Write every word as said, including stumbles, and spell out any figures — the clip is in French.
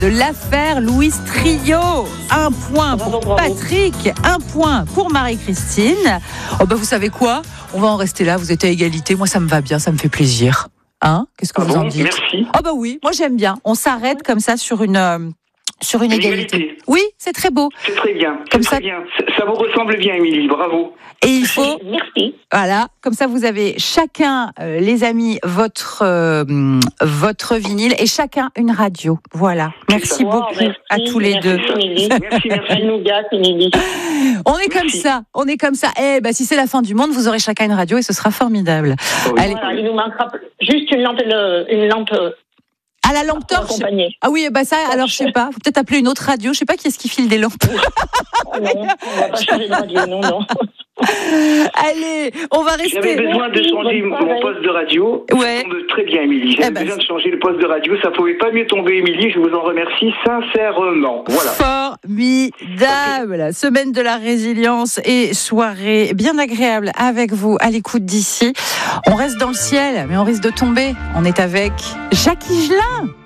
de l'affaire Louis Trio. Un point pour bravo, bravo. Patrick, un point pour Marie-Christine. Oh bah vous savez quoi ? On va en rester là, vous êtes à égalité. Moi ça me va bien, ça me fait plaisir. Hein ? Qu'est-ce que Ah vous bon, en dites ? merci. Oh bah oui, moi j'aime bien. On s'arrête comme ça sur une, euh, sur une Une égalité. égalité. Oui, c'est très beau. C'est très bien. C'est Comme très ça- bien. Ça, ça vous ressemble bien, Émilie. Bravo. Et il faut, Merci. voilà, comme ça vous avez chacun, euh, les amis, votre, euh, votre vinyle et chacun une radio. Voilà. Merci Wow, beaucoup merci, à tous les merci, deux. Émilie. Merci, merci. Elle nous gâte, Émilie. On est comme Merci. ça, on est comme ça. Eh ben si c'est la fin du monde, vous aurez chacun une radio et ce sera formidable. Oh oui. Allez, Voilà, il nous manquera juste une lampe, le- une lampe euh, à la lampe pour torche. accompagner. Ah oui, bah ça, alors je sais pas, faut peut-être appeler une autre radio. Je sais pas qui est-ce qui file des lampes. Oh non, on va pas changer de radio, non, non. Allez, on va rester. J'avais besoin de changer bonne mon soirée. poste de radio. Ouais. Ça tombe très bien, Émilie. J'avais Eh ben, besoin de changer le poste de radio. Ça pouvait pas mieux tomber, Émilie. Je vous en remercie sincèrement. Voilà. Formidable. Semaine de la résilience et soirée bien agréable avec vous à l'écoute d'ici. On reste dans le ciel, mais on risque de tomber. On est avec Jacques Higelin.